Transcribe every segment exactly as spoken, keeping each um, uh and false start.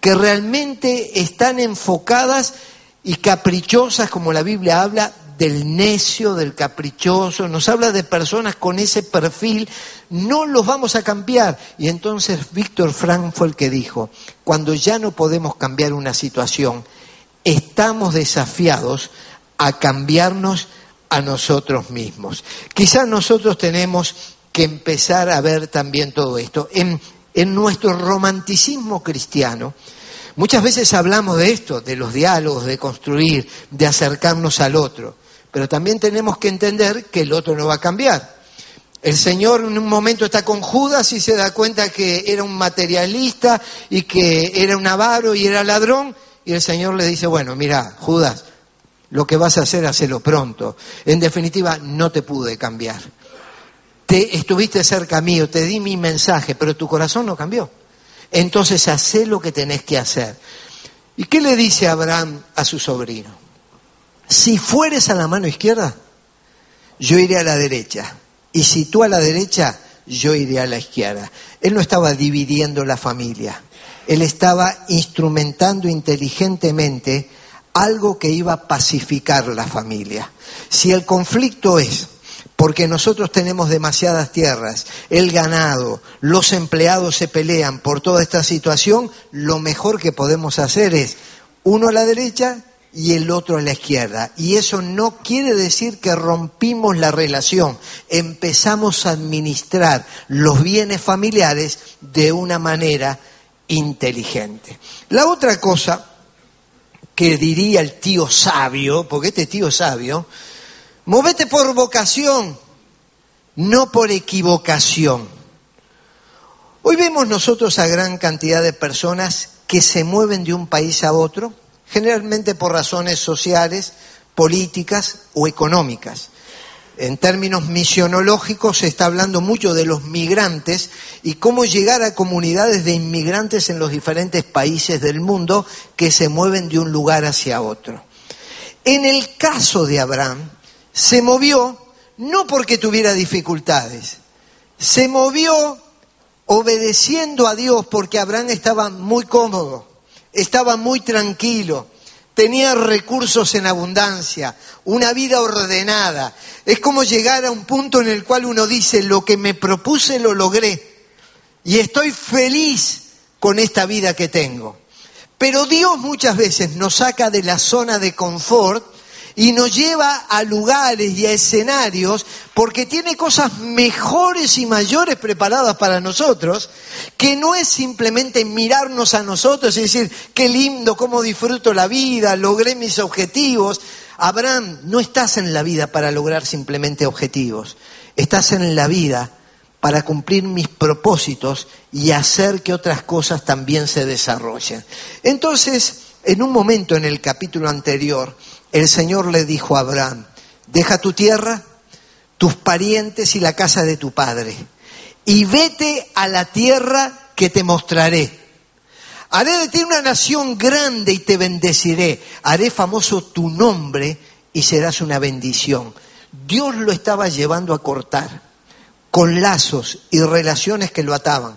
que realmente están enfocadas y caprichosas, como la Biblia habla, del necio, del caprichoso, nos habla de personas con ese perfil, no los vamos a cambiar. Y entonces Víctor Frank fue el que dijo, cuando ya no podemos cambiar una situación, estamos desafiados a cambiarnos a nosotros mismos. Quizás nosotros tenemos que empezar a ver también todo esto. En, en nuestro romanticismo cristiano, muchas veces hablamos de esto, de los diálogos, de construir, de acercarnos al otro. Pero también tenemos que entender que el otro no va a cambiar. El Señor en un momento está con Judas y se da cuenta que era un materialista y que era un avaro y era ladrón. Y el Señor le dice, bueno, mira, Judas, lo que vas a hacer, hacelo pronto. En definitiva, no te pude cambiar. Te, estuviste cerca mío, te di mi mensaje, pero tu corazón no cambió. Entonces, hacé lo que tenés que hacer. ¿Y qué le dice Abraham a su sobrino? Si fueres a la mano izquierda, yo iré a la derecha. Y si tú a la derecha, yo iré a la izquierda. Él no estaba dividiendo la familia. Él estaba instrumentando inteligentemente algo que iba a pacificar la familia. Si el conflicto es porque nosotros tenemos demasiadas tierras, el ganado, los empleados se pelean por toda esta situación, lo mejor que podemos hacer es uno a la derecha y el otro a la izquierda. Y eso no quiere decir que rompimos la relación. Empezamos a administrar los bienes familiares de una manera inteligente. La otra cosa que diría el tío sabio, porque este tío sabio, movete por vocación, no por equivocación. Hoy vemos nosotros a gran cantidad de personas que se mueven de un país a otro, generalmente por razones sociales, políticas o económicas. En términos misionológicos se está hablando mucho de los migrantes y cómo llegar a comunidades de inmigrantes en los diferentes países del mundo que se mueven de un lugar hacia otro. En el caso de Abraham, se movió no porque tuviera dificultades, se movió obedeciendo a Dios porque Abraham estaba muy cómodo, estaba muy tranquilo, tenía recursos en abundancia, una vida ordenada. Es como llegar a un punto en el cual uno dice, lo que me propuse lo logré y estoy feliz con esta vida que tengo. Pero Dios muchas veces nos saca de la zona de confort y nos lleva a lugares y a escenarios porque tiene cosas mejores y mayores preparadas para nosotros, que no es simplemente mirarnos a nosotros y decir, qué lindo, cómo disfruto la vida, logré mis objetivos. Abraham, no estás en la vida para lograr simplemente objetivos, estás en la vida para cumplir mis propósitos y hacer que otras cosas también se desarrollen. Entonces, en un momento en el capítulo anterior, el Señor le dijo a Abraham, deja tu tierra, tus parientes y la casa de tu padre, y vete a la tierra que te mostraré. Haré de ti una nación grande y te bendeciré. Haré famoso tu nombre y serás una bendición. Dios lo estaba llevando a cortar con lazos y relaciones que lo ataban,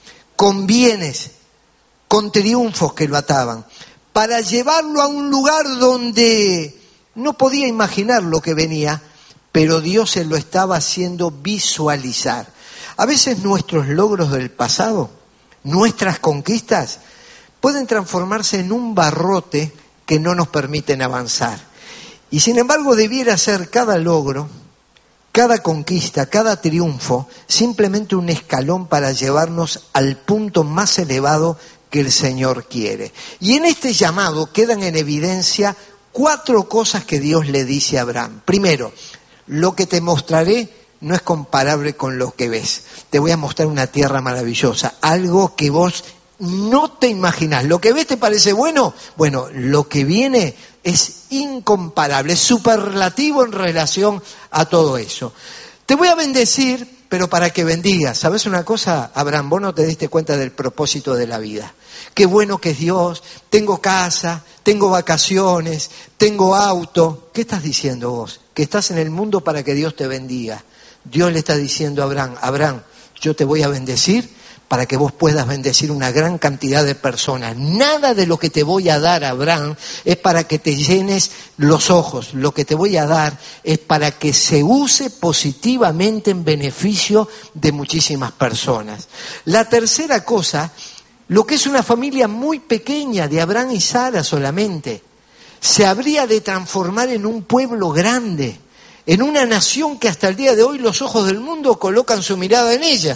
con bienes, con triunfos que lo ataban, para llevarlo a un lugar donde no podía imaginar lo que venía, pero Dios se lo estaba haciendo visualizar. A veces nuestros logros del pasado, nuestras conquistas, pueden transformarse en un barrote que no nos permiten avanzar. Y sin embargo debiera ser cada logro, cada conquista, cada triunfo, simplemente un escalón para llevarnos al punto más elevado que el Señor quiere. Y en este llamado quedan en evidencia cuatro cosas que Dios le dice a Abraham. Primero, lo que te mostraré no es comparable con lo que ves. Te voy a mostrar una tierra maravillosa, algo que vos no te imaginás. ¿Lo que ves te parece bueno? Bueno, lo que viene es incomparable, es superlativo en relación a todo eso. Te voy a bendecir, pero para que bendigas. ¿Sabes una cosa, Abraham? Vos no te diste cuenta del propósito de la vida. Qué bueno que es Dios, tengo casa, tengo vacaciones, tengo auto. ¿Qué estás diciendo vos? Que estás en el mundo para que Dios te bendiga. Dios le está diciendo a Abraham, Abraham, yo te voy a bendecir, para que vos puedas bendecir una gran cantidad de personas. Nada de lo que te voy a dar, Abraham, es para que te llenes los ojos. Lo que te voy a dar es para que se use positivamente en beneficio de muchísimas personas. La tercera cosa, lo que es una familia muy pequeña de Abraham y Sara solamente, se habría de transformar en un pueblo grande, en una nación que hasta el día de hoy los ojos del mundo colocan su mirada en ella.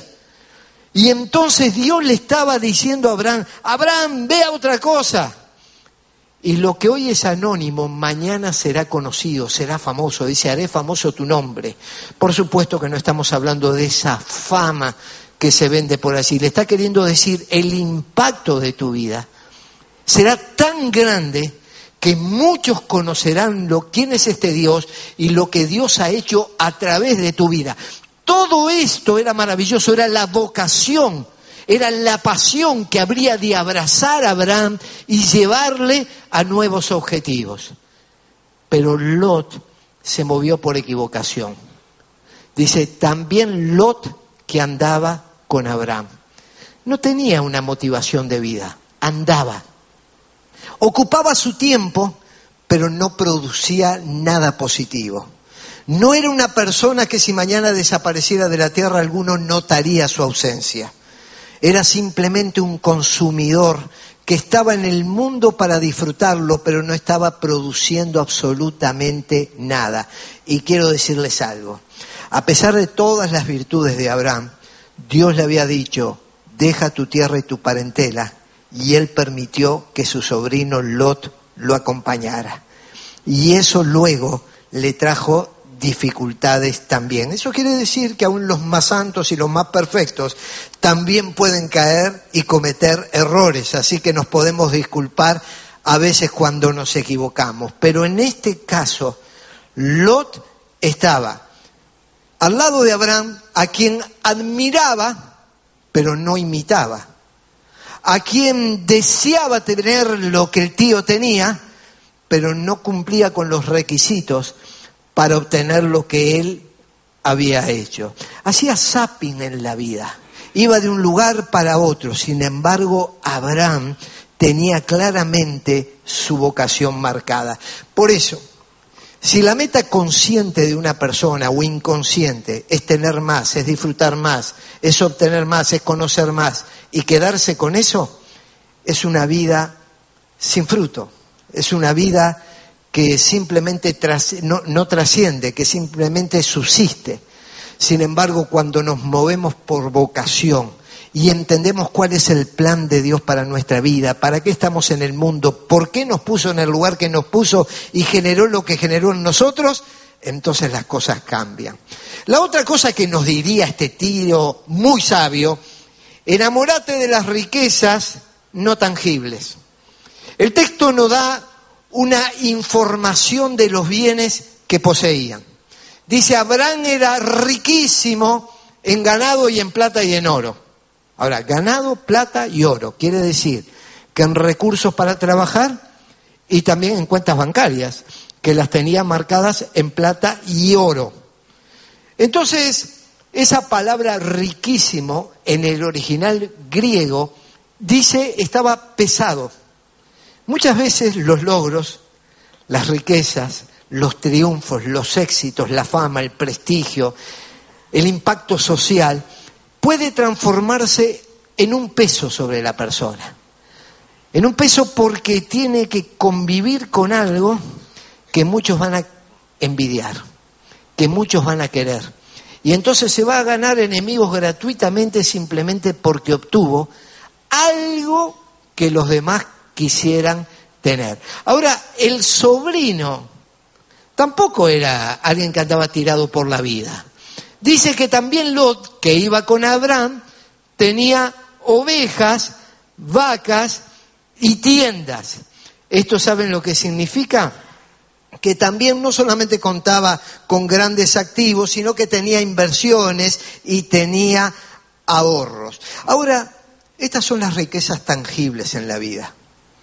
Y entonces Dios le estaba diciendo a Abraham, Abraham, vea otra cosa. Y lo que hoy es anónimo, mañana será conocido, será famoso. Dice, haré famoso tu nombre. Por supuesto que no estamos hablando de esa fama que se vende por así. Le está queriendo decir, el impacto de tu vida será tan grande que muchos conocerán lo, quién es este Dios y lo que Dios ha hecho a través de tu vida. Todo esto era maravilloso, era la vocación, era la pasión que habría de abrazar a Abraham y llevarle a nuevos objetivos. Pero Lot se movió por equivocación. Dice, también Lot que andaba con Abraham. No tenía una motivación de vida, andaba. Ocupaba su tiempo, pero no producía nada positivo. No era una persona que si mañana desapareciera de la tierra alguno notaría su ausencia. Era simplemente un consumidor que estaba en el mundo para disfrutarlo, pero no estaba produciendo absolutamente nada. Y quiero decirles algo. A pesar de todas las virtudes de Abraham, Dios le había dicho, deja tu tierra y tu parentela, y él permitió que su sobrino Lot lo acompañara. Y eso luego le trajo dificultades también. Eso quiere decir que aún los más santos y los más perfectos también pueden caer y cometer errores, así que nos podemos disculpar a veces cuando nos equivocamos. Pero en este caso, Lot estaba al lado de Abraham, a quien admiraba, pero no imitaba, a quien deseaba tener lo que el tío tenía, pero no cumplía con los requisitos para obtener lo que él había hecho. Hacía zapping en la vida, iba de un lugar para otro. Sin embargo, Abraham tenía claramente su vocación marcada. Por eso, si la meta consciente de una persona o inconsciente es tener más, es disfrutar más, es obtener más, es conocer más y quedarse con eso, es una vida sin fruto, es una vida que simplemente tras, no, no trasciende, que simplemente subsiste. Sin embargo, cuando nos movemos por vocación y entendemos cuál es el plan de Dios para nuestra vida, para qué estamos en el mundo, por qué nos puso en el lugar que nos puso y generó lo que generó en nosotros, entonces las cosas cambian. La otra cosa que nos diría este tío muy sabio, enamórate de las riquezas no tangibles. El texto nos da una información de los bienes que poseían. Dice, Abraham era riquísimo en ganado y en plata y en oro. Ahora, ganado, plata y oro. Quiere decir que en recursos para trabajar y también en cuentas bancarias, que las tenía marcadas en plata y oro. Entonces, esa palabra riquísimo en el original griego dice estaba pesado. Muchas veces los logros, las riquezas, los triunfos, los éxitos, la fama, el prestigio, el impacto social, puede transformarse en un peso sobre la persona. En un peso porque tiene que convivir con algo que muchos van a envidiar, que muchos van a querer. Y entonces se va a ganar enemigos gratuitamente simplemente porque obtuvo algo que los demás quisieran tener. Ahora, el sobrino tampoco era alguien que andaba tirado por la vida. Dice que también Lot, que iba con Abraham, tenía ovejas, vacas y tiendas. ¿Esto saben lo que significa? Que también no solamente contaba con grandes activos, sino que tenía inversiones y tenía ahorros. Ahora, estas son las riquezas tangibles en la vida.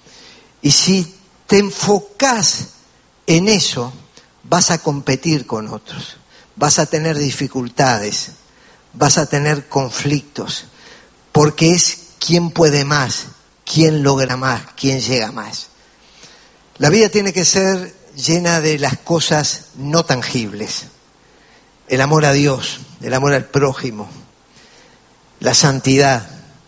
Y si te enfocás en eso, vas a competir con otros, vas a tener dificultades, vas a tener conflictos, porque es quién puede más, quién logra más, quién llega más. La vida tiene que ser llena de las cosas no tangibles. El amor a Dios, el amor al prójimo, la santidad,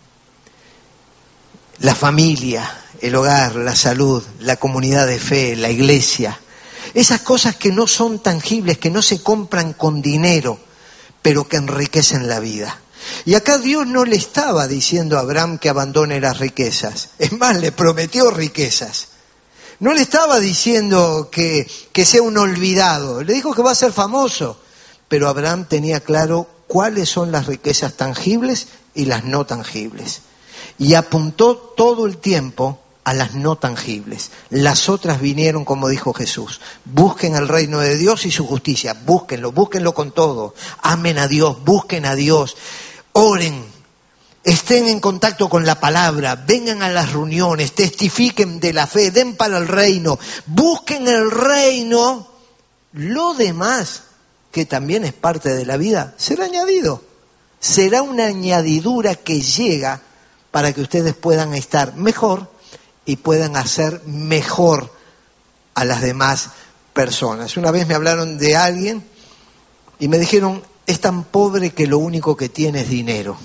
la familia, el hogar, la salud, la comunidad de fe, la iglesia. Esas cosas que no son tangibles, que no se compran con dinero, pero que enriquecen la vida. Y acá Dios no le estaba diciendo a Abraham que abandone las riquezas. Es más, le prometió riquezas. No le estaba diciendo que, que sea un olvidado. Le dijo que va a ser famoso. Pero Abraham tenía claro cuáles son las riquezas tangibles y las no tangibles. Y apuntó todo el tiempo a las no tangibles. Las otras vinieron, como dijo Jesús. Busquen el reino de Dios y su justicia. Búsquenlo, búsquenlo con todo. Amen a Dios, busquen a Dios. Oren, estén en contacto con la palabra, vengan a las reuniones, testifiquen de la fe, den para el reino. Busquen el reino. Lo demás, que también es parte de la vida, será añadido. Será una añadidura que llega para que ustedes puedan estar mejor y puedan hacer mejor a las demás personas. Una vez me hablaron de alguien y me dijeron, es tan pobre que lo único que tiene es dinero.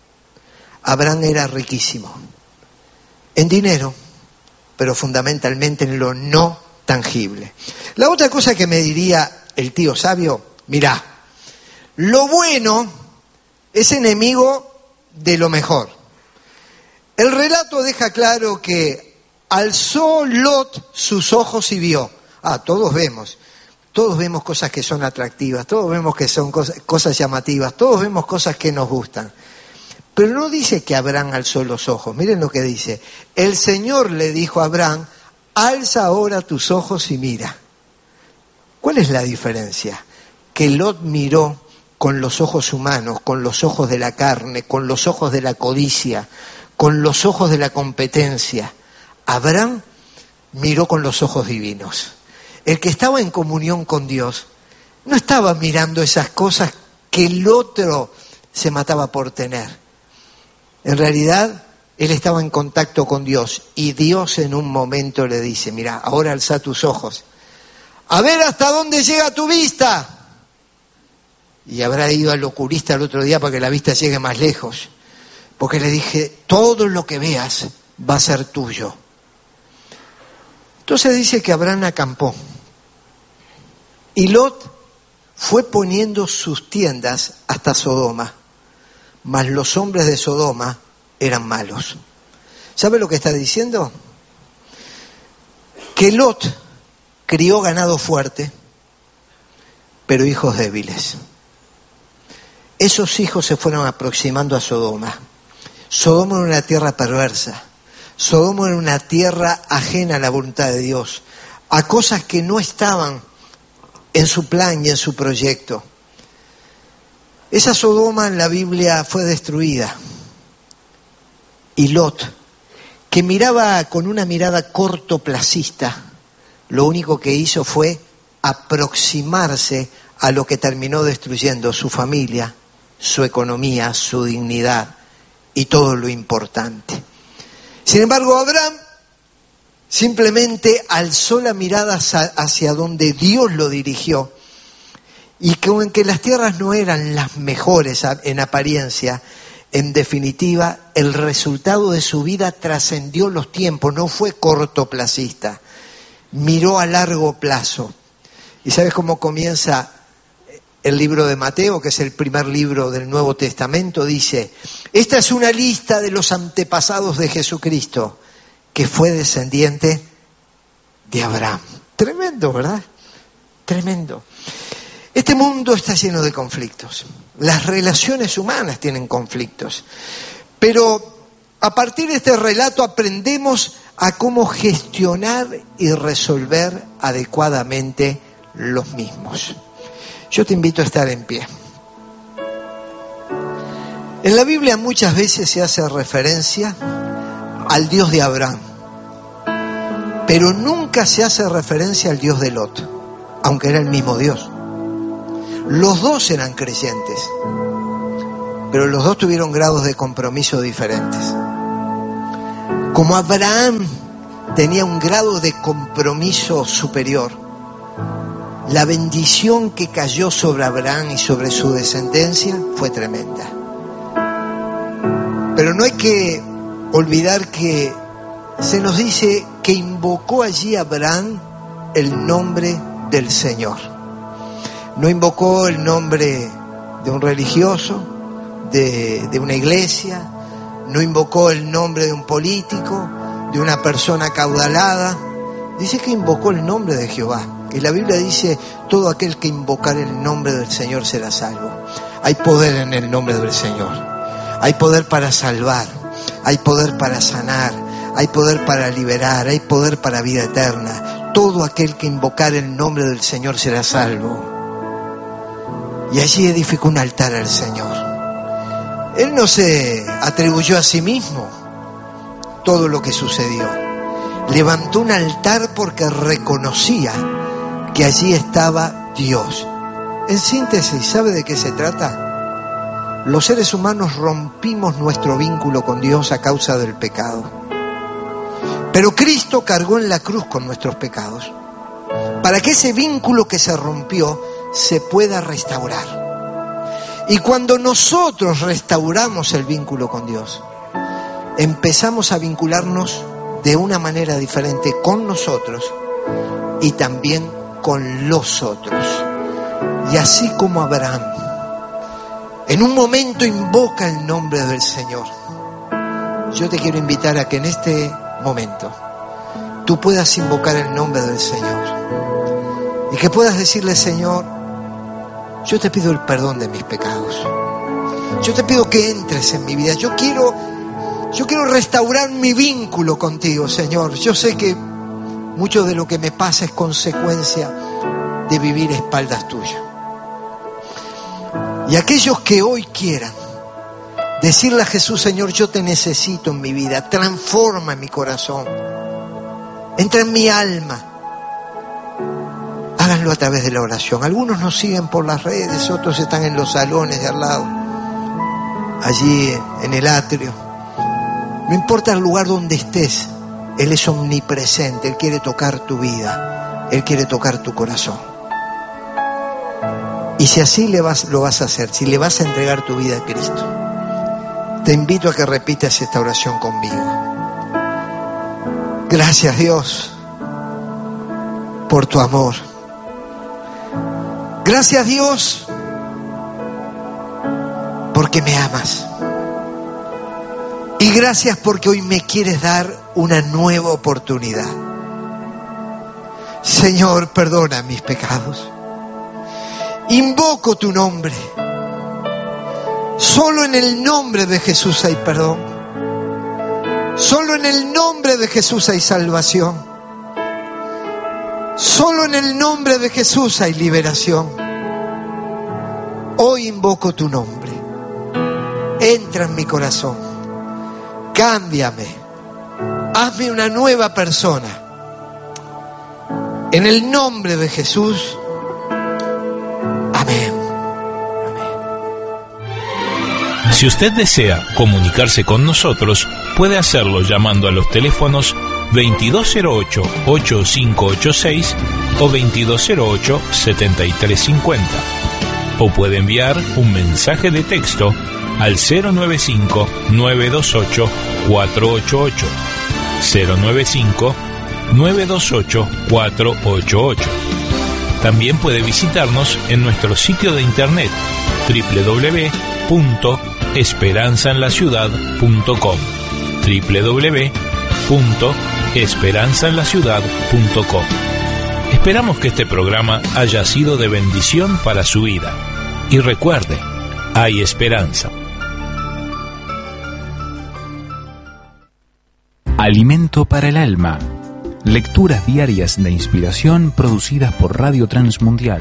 Abraham era riquísimo en dinero, pero fundamentalmente en lo no tangible. La otra cosa que me diría el tío sabio, mirá, lo bueno es enemigo de lo mejor. El relato deja claro que alzó Lot sus ojos y vio. Ah, todos vemos. Todos vemos cosas que son atractivas, todos vemos que son cosas, cosas llamativas, todos vemos cosas que nos gustan. Pero no dice que Abraham alzó los ojos. Miren lo que dice. El Señor le dijo a Abraham, alza ahora tus ojos y mira. ¿Cuál es la diferencia? Que Lot miró con los ojos humanos, con los ojos de la carne, con los ojos de la codicia, con los ojos de la competencia. Abraham miró con los ojos divinos. El que estaba en comunión con Dios no estaba mirando esas cosas que el otro se mataba por tener. En realidad, él estaba en contacto con Dios y Dios en un momento le dice, mira, ahora alza tus ojos. A ver hasta dónde llega tu vista. Y habrá ido al oculista el otro día para que la vista llegue más lejos. Porque le dije, todo lo que veas va a ser tuyo. Entonces dice que Abraham acampó. Y Lot fue poniendo sus tiendas hasta Sodoma. Mas los hombres de Sodoma eran malos. ¿Sabe lo que está diciendo? Que Lot crió ganado fuerte, pero hijos débiles. Esos hijos se fueron aproximando a Sodoma. Sodoma era una tierra perversa. Sodoma era una tierra ajena a la voluntad de Dios, a cosas que no estaban en su plan y en su proyecto. Esa Sodoma en la Biblia fue destruida. Y Lot, que miraba con una mirada cortoplacista, lo único que hizo fue aproximarse a lo que terminó destruyendo su familia, su economía, su dignidad y todo lo importante. Sin embargo, Abraham simplemente alzó la mirada hacia donde Dios lo dirigió y que aunque las tierras no eran las mejores en apariencia, en definitiva, el resultado de su vida trascendió los tiempos, no fue cortoplacista, miró a largo plazo. ¿Y sabes cómo comienza el libro de Mateo, que es el primer libro del Nuevo Testamento? Dice, esta es una lista de los antepasados de Jesucristo, que fue descendiente de Abraham. Tremendo, ¿verdad? Tremendo. Este mundo está lleno de conflictos. Las relaciones humanas tienen conflictos. Pero a partir de este relato aprendemos a cómo gestionar y resolver adecuadamente los mismos. Yo te invito a estar en pie. En la Biblia muchas veces se hace referencia al Dios de Abraham, pero nunca se hace referencia al Dios de Lot, aunque era el mismo Dios. Los dos eran creyentes. pero los dos tuvieron grados de compromiso diferentes. Como Abraham tenía un grado de compromiso superior, la bendición que cayó sobre Abraham y sobre su descendencia fue tremenda. Pero no hay que olvidar que se nos dice que invocó allí Abraham el nombre del Señor. No invocó el nombre de un religioso, de, de una iglesia, no invocó el nombre de un político, de una persona acaudalada. Dice que invocó el nombre de Jehová. Y la Biblia dice, todo aquel que invocar el nombre del Señor será salvo. Hay poder en el nombre del Señor. Hay poder para salvar, hay poder para sanar, hay poder para liberar, hay poder para vida eterna. Todo aquel que invocar el nombre del Señor será salvo. Y allí edificó un altar al Señor. Él no se atribuyó a sí mismo todo lo que sucedió. Levantó un altar porque reconocía que allí estaba Dios. En síntesis, ¿sabe de qué se trata? Los seres humanos rompimos nuestro vínculo con Dios a causa del pecado. Pero Cristo cargó en la cruz con nuestros pecados, para que ese vínculo que se rompió se pueda restaurar. Y cuando nosotros restauramos el vínculo con Dios, empezamos a vincularnos de una manera diferente con nosotros y también con los otros. Y así como Abraham en un momento invoca el nombre del Señor, yo te quiero invitar a que en este momento tú puedas invocar el nombre del Señor y que puedas decirle: Señor, yo te pido el perdón de mis pecados, yo te pido que entres en mi vida, yo quiero yo quiero restaurar mi vínculo contigo, Señor. Yo sé que mucho de lo que me pasa es consecuencia de vivir a espaldas tuyas. Y aquellos que hoy quieran decirle a Jesús: Señor, yo te necesito en mi vida, transforma mi corazón, entra en mi alma, háganlo a través de la oración. Algunos nos siguen por las redes, otros están en los salones de al lado, allí en el atrio. No importa el lugar donde estés, Él es omnipresente, Él quiere tocar tu vida, Él quiere tocar tu corazón. Y si así le vas, lo vas a hacer, si le vas a entregar tu vida a Cristo, te invito a que repitas esta oración conmigo. Gracias, Dios, por tu amor. Gracias, Dios, porque me amas. Y gracias porque hoy me quieres dar una nueva oportunidad. Señor, perdona mis pecados. Invoco tu nombre. Solo en el nombre de Jesús hay perdón. Solo en el nombre de Jesús hay salvación. Solo en el nombre de Jesús hay liberación. Hoy invoco tu nombre. Entra en mi corazón. Cámbiame, hazme una nueva persona. En el nombre de Jesús, amén. Amén. Si usted desea comunicarse con nosotros, puede hacerlo llamando a los teléfonos veintidós cero ocho, ochenta y cinco ochenta y seis o veintidós cero ocho, setenta y tres cincuenta. O puede enviar un mensaje de texto al cero nueve cinco, nueve dos ocho, cuatro ocho ocho, cero nueve cinco, nueve dos ocho, cuatro ocho ocho. También puede visitarnos en nuestro sitio de internet doble u doble u doble u punto esperanza en la ciudad punto com, doble u doble u doble u punto esperanza en la ciudad punto com. Esperamos que este programa haya sido de bendición para su vida. Y recuerde, hay esperanza. Alimento para el alma. Lecturas diarias de inspiración producidas por Radio Transmundial.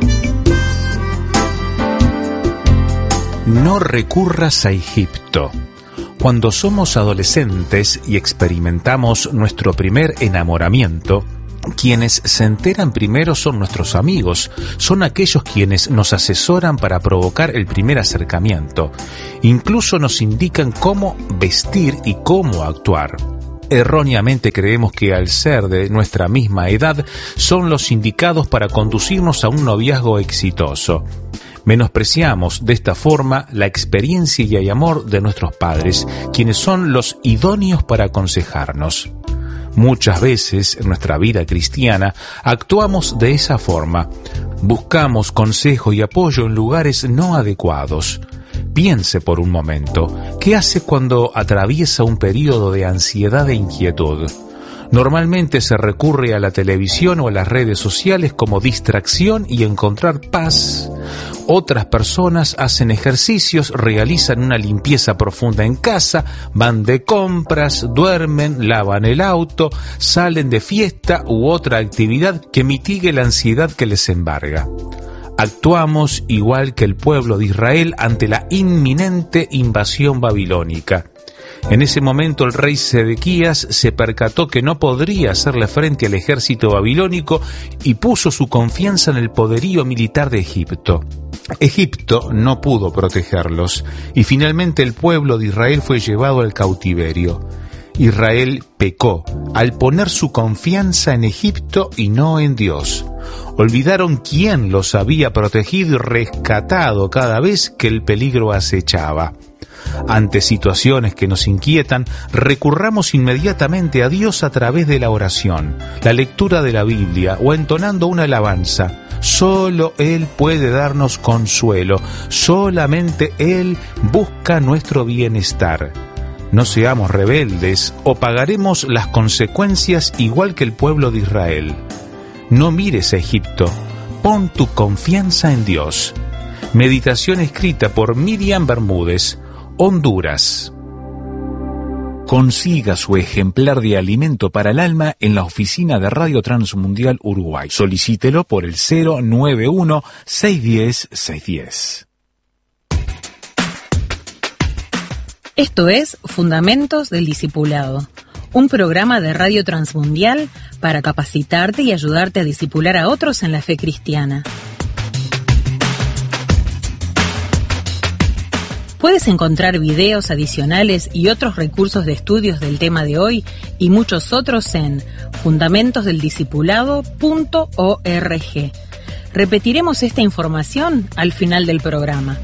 No recurras a Egipto. Cuando somos adolescentes y experimentamos nuestro primer enamoramiento, Quienes se enteran primero son nuestros amigos, son aquellos quienes nos asesoran para provocar el primer acercamiento. Incluso nos indican cómo vestir y cómo actuar. Erróneamente creemos que al ser de nuestra misma edad son los indicados para conducirnos a un noviazgo exitoso. Menospreciamos de esta forma la experiencia y el amor de nuestros padres, quienes son los idóneos para aconsejarnos. Muchas veces en nuestra vida cristiana actuamos de esa forma. Buscamos consejo y apoyo en lugares no adecuados. Piense por un momento, ¿qué hace cuando atraviesa un periodo de ansiedad e inquietud? Normalmente se recurre a la televisión o a las redes sociales como distracción y encontrar paz. Otras personas hacen ejercicios, realizan una limpieza profunda en casa, van de compras, duermen, lavan el auto, salen de fiesta u otra actividad que mitigue la ansiedad que les embarga. Actuamos igual que el pueblo de Israel ante la inminente invasión babilónica. En ese momento el rey Sedequías se percató que no podría hacerle frente al ejército babilónico y puso su confianza en el poderío militar de Egipto. Egipto no pudo protegerlos y finalmente el pueblo de Israel fue llevado al cautiverio. Israel pecó al poner su confianza en Egipto y no en Dios. Olvidaron quién los había protegido y rescatado cada vez que el peligro acechaba. Ante situaciones que nos inquietan, recurramos inmediatamente a Dios a través de la oración, la lectura de la Biblia o entonando una alabanza. Solo Él puede darnos consuelo, solamente Él busca nuestro bienestar. No seamos rebeldes o pagaremos las consecuencias igual que el pueblo de Israel. No mires a Egipto, pon tu confianza en Dios. Meditación escrita por Miriam Bermúdez, Honduras. Consiga su ejemplar de Alimento para el Alma en la oficina de Radio Transmundial Uruguay. Solicítelo por el cero nueve uno, seis uno cero, seis uno cero. Esto es Fundamentos del Discipulado, un programa de Radio Transmundial para capacitarte y ayudarte a discipular a otros en la fe cristiana. Puedes encontrar videos adicionales y otros recursos de estudios del tema de hoy y muchos otros en fundamentos del discipulado punto org. Repetiremos esta información al final del programa.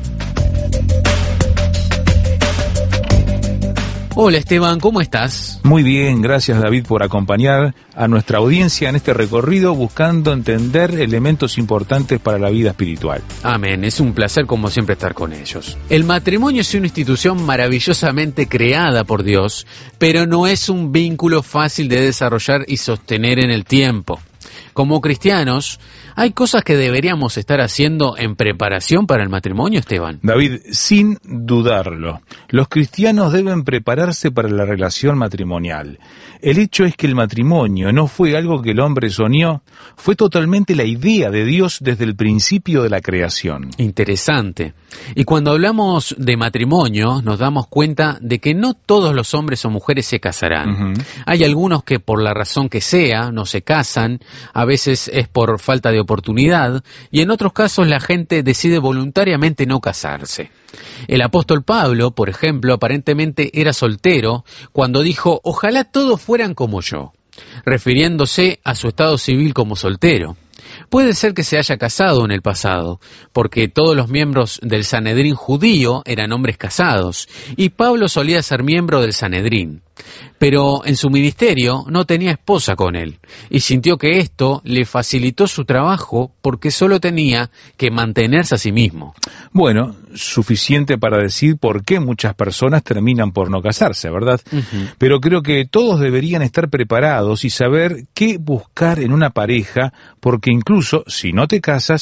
Hola Esteban, ¿cómo estás? Muy bien, gracias David por acompañar a nuestra audiencia en este recorrido buscando entender elementos importantes para la vida espiritual. Amén, es un placer como siempre estar con ellos. El matrimonio es una institución maravillosamente creada por Dios, pero no es un vínculo fácil de desarrollar y sostener en el tiempo. Como cristianos, ¿hay cosas que deberíamos estar haciendo en preparación para el matrimonio, Esteban? David, sin dudarlo, los cristianos deben prepararse para la relación matrimonial. El hecho es que el matrimonio no fue algo que el hombre soñó, fue totalmente la idea de Dios desde el principio de la creación. Interesante. Y cuando hablamos de matrimonio, nos damos cuenta de que no todos los hombres o mujeres se casarán. Uh-huh. Hay algunos que por la razón que sea no se casan, a veces es por falta de oportunidad, y en otros casos la gente decide voluntariamente no casarse. El apóstol Pablo, por ejemplo, aparentemente era soltero cuando dijo, ojalá todos fueran como yo, refiriéndose a su estado civil como soltero. Puede ser que se haya casado en el pasado, porque todos los miembros del Sanedrín judío eran hombres casados, y Pablo solía ser miembro del Sanedrín. Pero en su ministerio no tenía esposa con él, y sintió que esto le facilitó su trabajo porque solo tenía que mantenerse a sí mismo. Bueno, suficiente para decir por qué muchas personas terminan por no casarse, ¿verdad? Uh-huh. Pero creo que todos deberían estar preparados y saber qué buscar en una pareja, porque incluso si no te casas,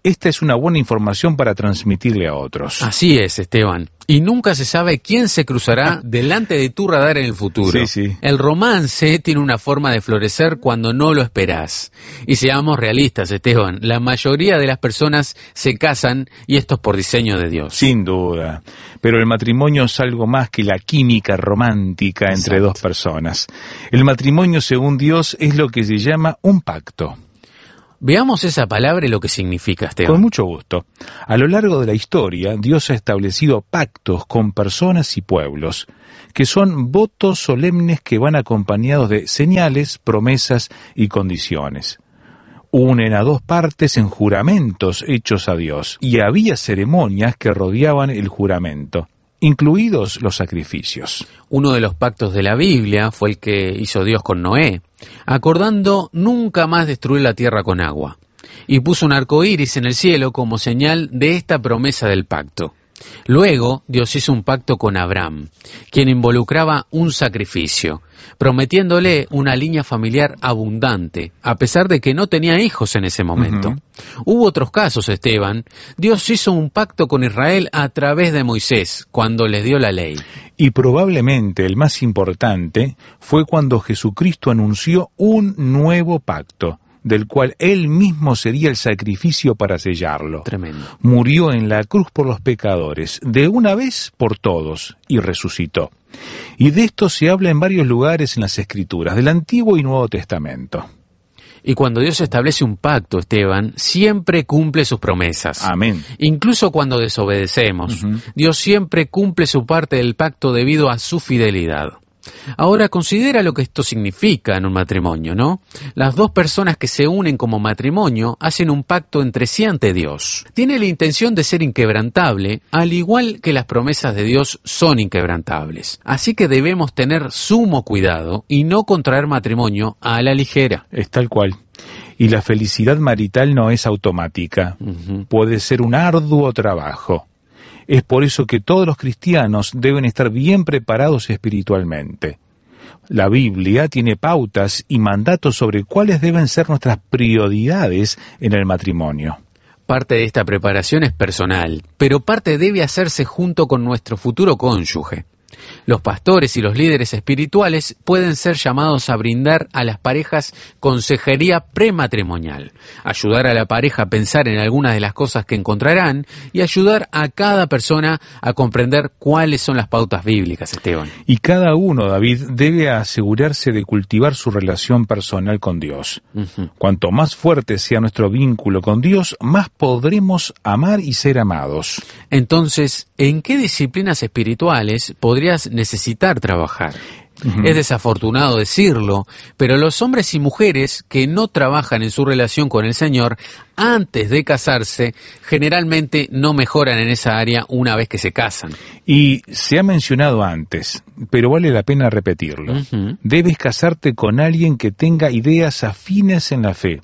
esta es una buena información para transmitirle a otros. Así es, Esteban. Y nunca se sabe quién se cruzará delante de tu radar en el futuro. Sí, sí. El romance tiene una forma de florecer cuando no lo esperás. Y seamos realistas, Esteban, la mayoría de las personas se casan y esto es por diseño de Dios. Sin duda. Pero el matrimonio es algo más que la química romántica entre Exacto. dos personas. El matrimonio, según Dios, es lo que se llama un pacto. Veamos esa palabra y lo que significa, Esteban. Con mucho gusto. A lo largo de la historia, Dios ha establecido pactos con personas y pueblos, que son votos solemnes que van acompañados de señales, promesas y condiciones. Unen a dos partes en juramentos hechos a Dios, y había ceremonias que rodeaban el juramento, incluidos los sacrificios. Uno de los pactos de la Biblia fue el que hizo Dios con Noé, acordando nunca más destruir la tierra con agua, y puso un arco iris en el cielo como señal de esta promesa del pacto. Luego, Dios hizo un pacto con Abraham, quien involucraba un sacrificio, prometiéndole una línea familiar abundante, a pesar de que no tenía hijos en ese momento. Uh-huh. Hubo otros casos, Esteban. Dios hizo un pacto con Israel a través de Moisés, cuando les dio la ley. Y probablemente el más importante fue cuando Jesucristo anunció un nuevo pacto, del cual él mismo sería el sacrificio para sellarlo. Tremendo. Murió en la cruz por los pecadores, de una vez por todos, y resucitó. Y de esto se habla en varios lugares en las Escrituras, del Antiguo y Nuevo Testamento. Y cuando Dios establece un pacto, Esteban, siempre cumple sus promesas. Amén. Incluso cuando desobedecemos, Uh-huh. Dios siempre cumple su parte del pacto debido a su fidelidad. Ahora, considera lo que esto significa en un matrimonio, ¿no? Las dos personas que se unen como matrimonio hacen un pacto entre sí ante Dios. Tiene la intención de ser inquebrantable, al igual que las promesas de Dios son inquebrantables. Así que debemos tener sumo cuidado y no contraer matrimonio a la ligera. Es tal cual. Y la felicidad marital no es automática. Uh-huh. Puede ser un arduo trabajo. Es por eso que todos los cristianos deben estar bien preparados espiritualmente. La Biblia tiene pautas y mandatos sobre cuáles deben ser nuestras prioridades en el matrimonio. Parte de esta preparación es personal, pero parte debe hacerse junto con nuestro futuro cónyuge. Los pastores y los líderes espirituales pueden ser llamados a brindar a las parejas consejería prematrimonial, ayudar a la pareja a pensar en algunas de las cosas que encontrarán y ayudar a cada persona a comprender cuáles son las pautas bíblicas, Esteban. Y cada uno, David, debe asegurarse de cultivar su relación personal con Dios. Uh-huh. Cuanto más fuerte sea nuestro vínculo con Dios, más podremos amar y ser amados. Entonces, ¿en qué disciplinas espirituales podrías necesitar trabajar? Uh-huh. Es desafortunado decirlo, pero los hombres y mujeres que no trabajan en su relación con el Señor antes de casarse, generalmente no mejoran en esa área una vez que se casan. Y se ha mencionado antes, pero vale la pena repetirlo. Uh-huh. Debes casarte con alguien que tenga ideas afines en la fe,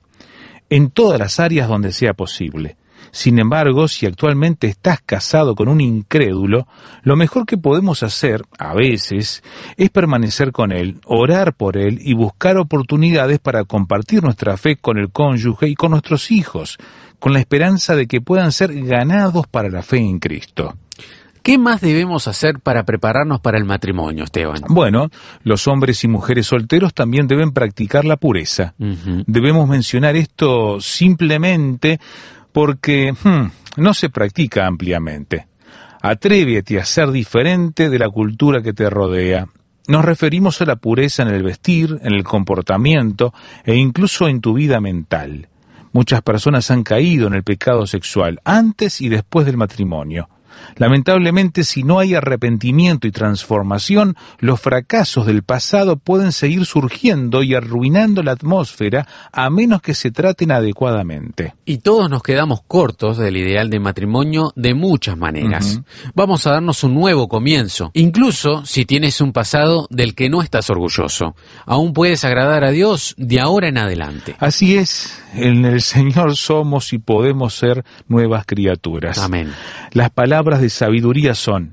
en todas las áreas donde sea posible. Sin embargo, si actualmente estás casado con un incrédulo, lo mejor que podemos hacer, a veces, es permanecer con él, orar por él y buscar oportunidades para compartir nuestra fe con el cónyuge y con nuestros hijos, con la esperanza de que puedan ser ganados para la fe en Cristo. ¿Qué más debemos hacer para prepararnos para el matrimonio, Esteban? Bueno, los hombres y mujeres solteros también deben practicar la pureza. Uh-huh. Debemos mencionar esto simplemente porque hmm, no se practica ampliamente. Atrévete a ser diferente de la cultura que te rodea. Nos referimos a la pureza en el vestir, en el comportamiento e incluso en tu vida mental. Muchas personas han caído en el pecado sexual antes y después del matrimonio. Lamentablemente, si no hay arrepentimiento y transformación, los fracasos del pasado pueden seguir surgiendo y arruinando la atmósfera a menos que se traten adecuadamente. Y todos nos quedamos cortos del ideal de matrimonio de muchas maneras. Uh-huh. Vamos a darnos un nuevo comienzo, incluso si tienes un pasado del que no estás orgulloso. Aún puedes agradar a Dios de ahora en adelante. Así es, en el Señor somos y podemos ser nuevas criaturas. Amén. Las palabras de sabiduría son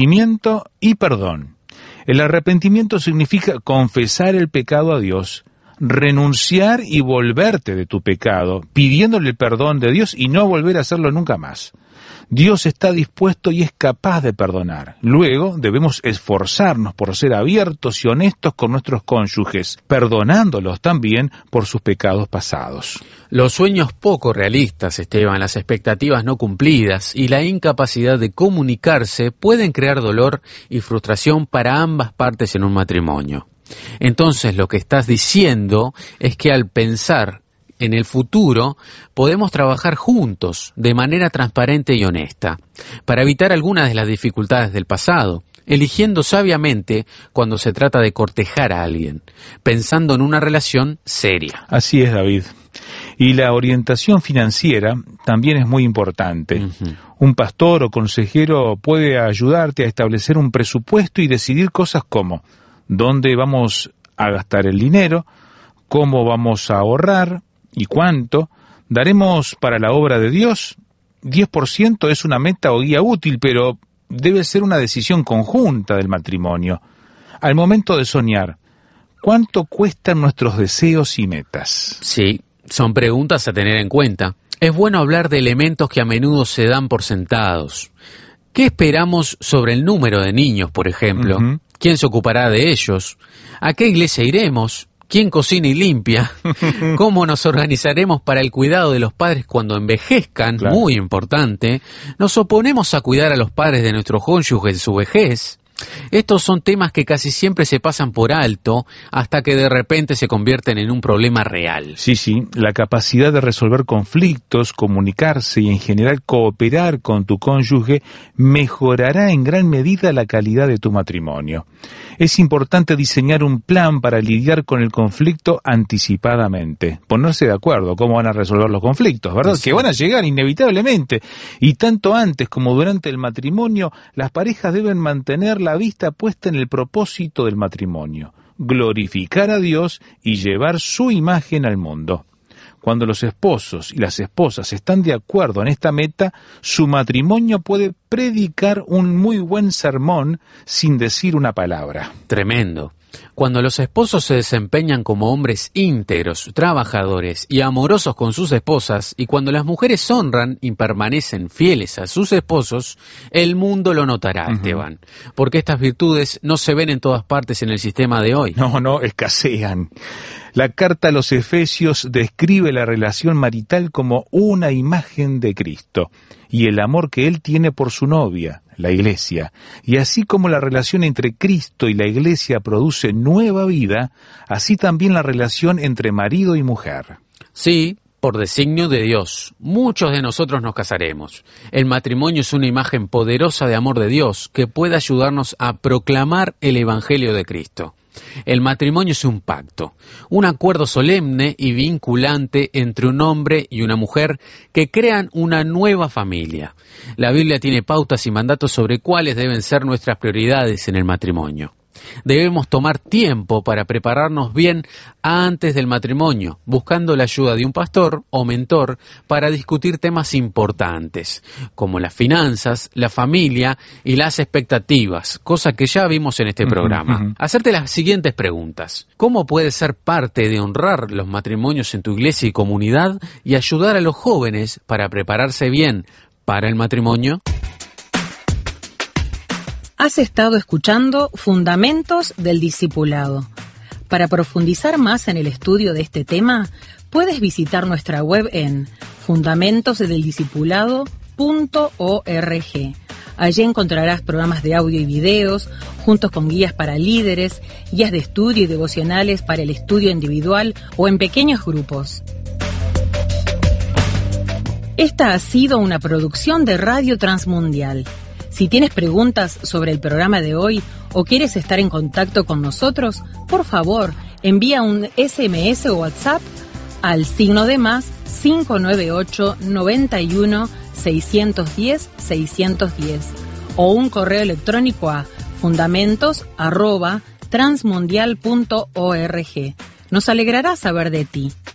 arrepentimiento y perdón. El arrepentimiento significa confesar el pecado a Dios, renunciar y volverte de tu pecado, pidiéndole el perdón de Dios y no volver a hacerlo nunca más. Dios está dispuesto y es capaz de perdonar. Luego debemos esforzarnos por ser abiertos y honestos con nuestros cónyuges, perdonándolos también por sus pecados pasados. Los sueños poco realistas, Esteban, las expectativas no cumplidas y la incapacidad de comunicarse pueden crear dolor y frustración para ambas partes en un matrimonio. Entonces lo que estás diciendo es que al pensar en el futuro podemos trabajar juntos de manera transparente y honesta para evitar algunas de las dificultades del pasado, eligiendo sabiamente cuando se trata de cortejar a alguien, pensando en una relación seria. Así es, David. Y la orientación financiera también es muy importante. Uh-huh. Un pastor o consejero puede ayudarte a establecer un presupuesto y decidir cosas como dónde vamos a gastar el dinero, cómo vamos a ahorrar y cuánto. ¿Daremos para la obra de Dios? diez por ciento es una meta o guía útil, pero debe ser una decisión conjunta del matrimonio. Al momento de soñar, ¿cuánto cuestan nuestros deseos y metas? Sí, son preguntas a tener en cuenta. Es bueno hablar de elementos que a menudo se dan por sentados. ¿Qué esperamos sobre el número de niños, por ejemplo? Uh-huh. ¿Quién se ocupará de ellos? ¿A qué iglesia iremos? ¿Quién cocina y limpia? ¿Cómo nos organizaremos para el cuidado de los padres cuando envejezcan? Claro. Muy importante. ¿Nos oponemos a cuidar a los padres de nuestros cónyuges en su vejez? Estos son temas que casi siempre se pasan por alto hasta que de repente se convierten en un problema real. Sí, sí, la capacidad de resolver conflictos, comunicarse y en general cooperar con tu cónyuge mejorará en gran medida la calidad de tu matrimonio. Es importante diseñar un plan para lidiar con el conflicto anticipadamente, ponerse de acuerdo cómo van a resolver los conflictos, ¿verdad? Sí. Que van a llegar inevitablemente. Y tanto antes como durante el matrimonio, las parejas deben mantener la vista puesta en el propósito del matrimonio, glorificar a Dios y llevar su imagen al mundo. Cuando los esposos y las esposas están de acuerdo en esta meta, su matrimonio puede predicar un muy buen sermón sin decir una palabra. Tremendo. Cuando los esposos se desempeñan como hombres íntegros, trabajadores y amorosos con sus esposas, y cuando las mujeres honran y permanecen fieles a sus esposos, el mundo lo notará, uh-huh. Esteban, porque estas virtudes no se ven en todas partes en el sistema de hoy. No, no, escasean. La carta a los Efesios describe la relación marital como una imagen de Cristo y el amor que Él tiene por su novia, la Iglesia. Y así como la relación entre Cristo y la Iglesia produce nueva vida, así también la relación entre marido y mujer. Sí, por designio de Dios, muchos de nosotros nos casaremos. El matrimonio es una imagen poderosa de amor de Dios que puede ayudarnos a proclamar el Evangelio de Cristo. El matrimonio es un pacto, un acuerdo solemne y vinculante entre un hombre y una mujer que crean una nueva familia. La Biblia tiene pautas y mandatos sobre cuáles deben ser nuestras prioridades en el matrimonio. Debemos tomar tiempo para prepararnos bien antes del matrimonio, buscando la ayuda de un pastor o mentor para discutir temas importantes, como las finanzas, la familia y las expectativas, cosa que ya vimos en este programa. Uh-huh. Hacerte las siguientes preguntas. ¿Cómo puedes ser parte de honrar los matrimonios en tu iglesia y comunidad y ayudar a los jóvenes para prepararse bien para el matrimonio? Has estado escuchando Fundamentos del Discipulado. Para profundizar más en el estudio de este tema, puedes visitar nuestra web en fundamentos del discipulado punto org. Allí encontrarás programas de audio y videos, juntos con guías para líderes, guías de estudio y devocionales para el estudio individual o en pequeños grupos. Esta ha sido una producción de Radio Transmundial. Si tienes preguntas sobre el programa de hoy o quieres estar en contacto con nosotros, por favor, envía un ese eme ese o WhatsApp al signo de más cinco nueve ocho, noventa y uno, seiscientos diez, seiscientos diez o un correo electrónico a fundamentos arroba transmundial punto org. Nos alegrará saber de ti.